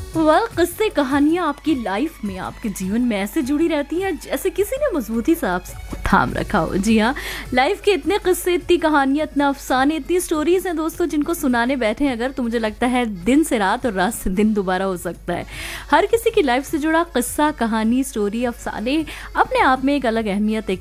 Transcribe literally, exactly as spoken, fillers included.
Well किस्से कहानियां आपकी लाइफ में, आपके जीवन में ऐसे जुड़ी रहती हैं जैसे किसी ने मजबूती से आप थाम रखा हो। जी हाँ, लाइफ के इतने किस्से, इतनी कहानियां, इतना अफसाने, इतनी स्टोरीज हैं दोस्तों, जिनको सुनाने बैठे हैं अगर तो मुझे लगता है दिन से रात और रात से दिन दोबारा हो सकता है। हर किसी की लाइफ से जुड़ा किस्सा, कहानी, स्टोरी, अफसाने अपने आप में एक अलग अहमियत, एक